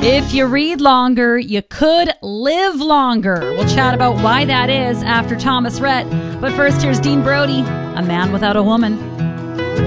If you read longer, you could live longer. We'll chat about why that is after Thomas Rhett. But first, here's Dean Brody, A Man Without a Woman.